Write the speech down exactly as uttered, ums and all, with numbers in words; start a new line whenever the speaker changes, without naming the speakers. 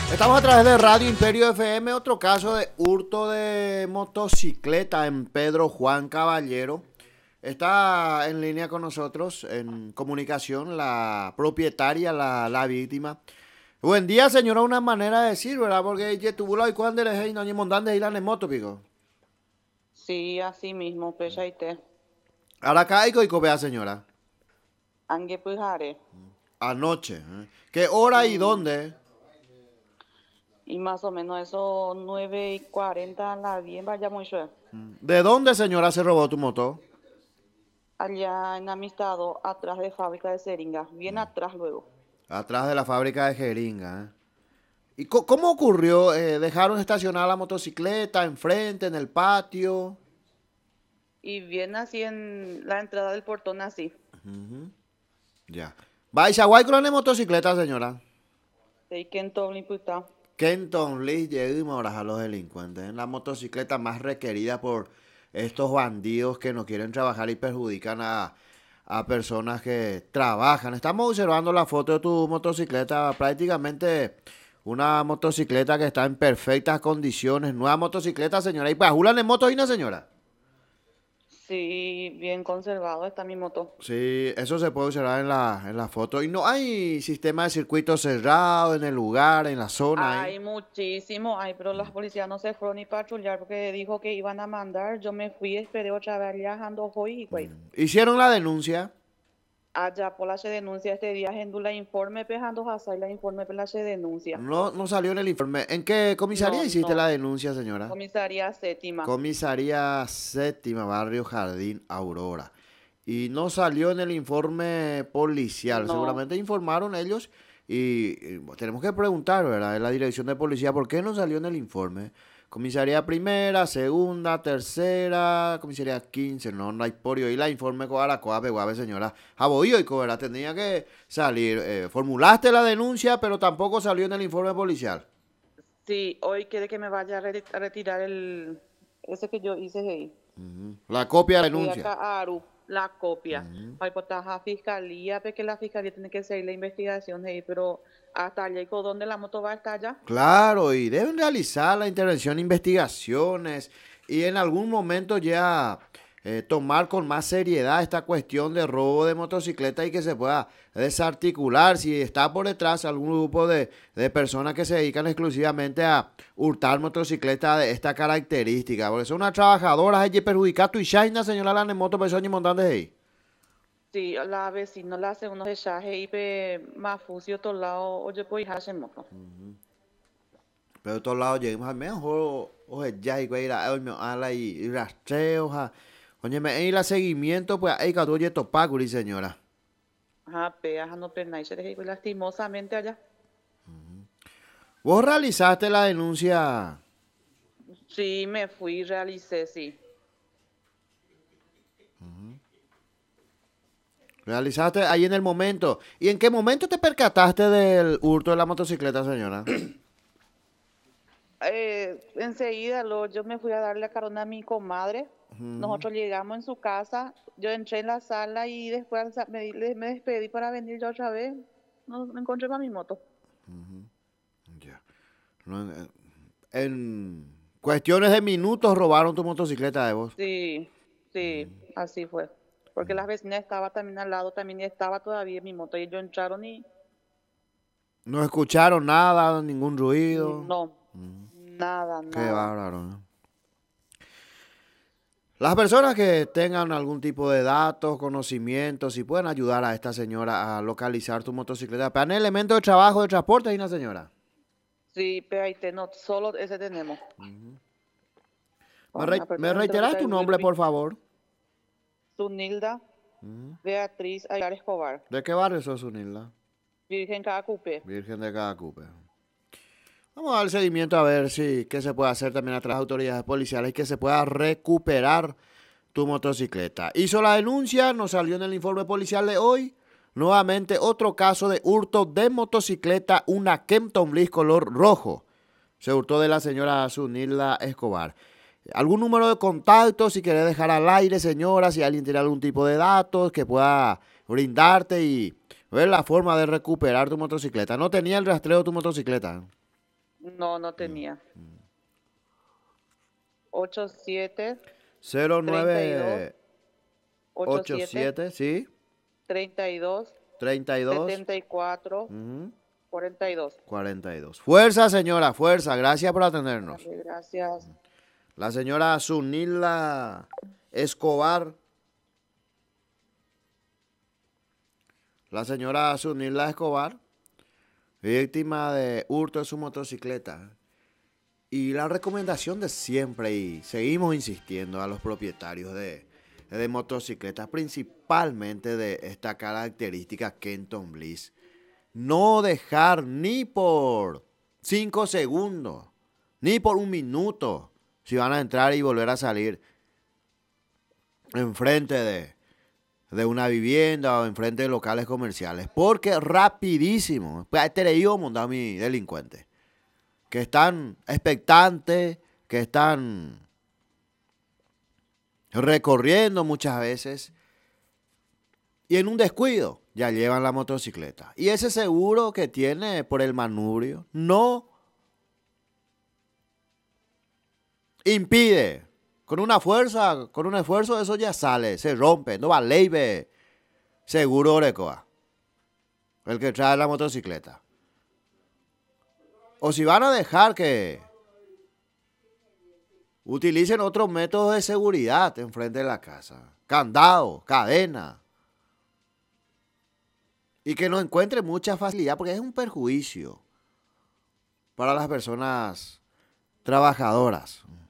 Estamos a través de Radio Imperio F M, otro caso de hurto de motocicleta en Pedro Juan Caballero. Está en línea con nosotros, en comunicación, la propietaria, la, la víctima. Buen día, señora, una manera de decir, ¿verdad? Porque ya tuvo la y cuando eres no ni montan de ir en moto, pico.
Sí, así mismo, pechaite.
Ahora caigo y copia, señora.
Angue pujare.
Anoche. ¿eh? ¿Qué hora y
Mm,
dónde?
Y más o menos eso, nueve y cuarenta a la bien, vaya mucho.
¿De dónde, señora, se robó tu moto?
Allá en Amistado, atrás de fábrica de seringas, bien atrás luego.
Atrás de la fábrica de jeringa. ¿eh? ¿Y co- cómo ocurrió? Eh, ¿Dejaron estacionar la motocicleta enfrente, en el patio?
Y bien así en la entrada del portón así.
Ya. Baixaguay con la motocicleta, señora.
Y que en todo imputa.
Kenton Lee llegamos a los delincuentes. En la motocicleta más requerida por estos bandidos que no quieren trabajar y perjudican a, a personas que trabajan. Estamos observando la foto de tu motocicleta, prácticamente una motocicleta que está en perfectas condiciones. Nueva motocicleta, señora. ¿Y para Julan en moto, y una señora?
Sí, bien conservado está mi moto.
Sí, eso se puede observar en la, en la foto. Y no hay sistema de circuito cerrado en el lugar, en la zona ahí.
Hay muchísimo, hay, pero las policías no se fueron ni patrullar porque dijo que iban a mandar. Yo me fui, esperé otra vez allá, ando hoy y güey.
Hicieron la denuncia.
Allá por la se denuncia este día, en la informe pejando hasay la informe por la se denuncia.
No, no salió en el informe. ¿En qué comisaría
No,
hiciste
no.
la denuncia, señora?
Comisaría séptima.
Comisaría séptima, barrio Jardín Aurora. Y no salió en el informe policial.
No.
Seguramente informaron ellos y, y tenemos que preguntar, ¿verdad? En la dirección de policía, ¿por qué no salió en el informe? Comisaría primera, segunda, tercera, comisaría quince, no, no hay porio. Y la informe con la coape, guave, señora. Aboío y cobra, tendría que salir. Eh, formulaste la denuncia, pero tampoco salió en el informe policial.
Sí, hoy quiere que me vaya a re- a retirar el ese que yo hice ahí.
Ujú. La copia de la
Fui
denuncia.
acá a Aru, la copia.
Ujú.
Para botar a fiscalía, porque la fiscalía tiene que seguir la investigación ahí, pero hasta allá, ¿dónde la moto va a estar allá?
Claro, y deben realizar la intervención, investigaciones y en algún momento ya eh, tomar con más seriedad esta cuestión de robo de motocicleta y que se pueda desarticular si está por detrás algún grupo de, de personas que se dedican exclusivamente a hurtar motocicletas de esta característica, porque son unas trabajadoras allí perjudicadas y Shaina, señora la moto, personas y montantes ahí.
Sí, la vecina la hace unos echajes y pe más fucio todo lado, oye, pues hija moto.
Pero de todos lados lleguemos al mejor, o ya y ir a me ala y rastreo, ja. Oye, me y la seguimiento, pues ahí que tú oye topacuri, señora.
Ajá, pe, ajá, no pe, se dejó lastimosamente allá.
Vos realizaste la denuncia,
Sí, me fui, realicé, sí.
realizaste ahí en el momento. ¿Y en qué momento te percataste del hurto de la motocicleta, señora?
Eh, enseguida lo, yo me fui a darle la carona a mi comadre.
Ujú.
Nosotros llegamos en su casa, yo entré en la sala y después me, di- me despedí para venir yo otra vez. No me encontré para mi moto.
Ya. No, en, en cuestiones de minutos robaron tu motocicleta de vos.
Sí, sí, así fue. Porque las vecinas estaban también al lado, también estaba todavía en mi moto y ellos entraron y
No escucharon nada, ningún ruido.
no, nada,
Qué
nada.
bárbaro, ¿no? Las personas que tengan algún tipo de datos, conocimientos, si pueden ayudar a esta señora a localizar tu motocicleta. ¿Para el elemento de trabajo, de transporte, hay una señora?
Sí, pero ahí te, no, solo ese tenemos.
¿Me,
Con
re- me
apertura entre
reiteras
boca
tu
del
nombre,
Wilby.
por favor?
Sunilda Beatriz Aguilar Escobar.
¿De qué barrio sos, Unilda?
Virgen Cacupe.
Virgen de Cacupe. Vamos a dar seguimiento a ver si qué se puede hacer también a través de autoridades policiales y que se pueda recuperar tu motocicleta. Hizo la denuncia, nos salió en el informe policial de hoy. Nuevamente otro caso de hurto de motocicleta, una Kempton Bliss color rojo. Se hurtó de la señora Zunilda Escobar. ¿Algún número de contacto si querés dejar al aire, señora? Si alguien tiene algún tipo de datos que pueda brindarte y ver la forma de recuperar tu motocicleta. No tenía el rastreo de tu motocicleta.
No, no tenía. ocho siete
cero
treinta y dos
nueve
ocho
ocho
siete
siete, ¿sí?
treinta y dos
treinta y dos,
setenta y cuatro
ujú,
cuarenta y dos.
cuarenta y dos. Fuerza, señora, fuerza. Gracias por atendernos.
Vale, gracias.
La señora Zunila Escobar. La señora Zunila Escobar, víctima de hurto de su motocicleta. Y la recomendación de siempre, y seguimos insistiendo a los propietarios de, de motocicletas, principalmente de esta característica Kenton Bliss, no dejar ni por cinco segundos, ni por un minuto, si van a entrar y volver a salir enfrente de, de una vivienda o enfrente de locales comerciales. Porque rapidísimo, pues te le digo un montón a mi delincuente, que están expectantes, que están recorriendo muchas veces y en un descuido ya llevan la motocicleta. Y ese seguro que tiene por el manubrio no impide. Con una fuerza, con un esfuerzo, eso ya sale, se rompe, no va leve. Seguro Orecoa, el que trae la motocicleta. O si van a dejar que utilicen otros métodos de seguridad enfrente de la casa. Candado, cadena. Y que no encuentren mucha facilidad porque es un perjuicio para las personas trabajadoras.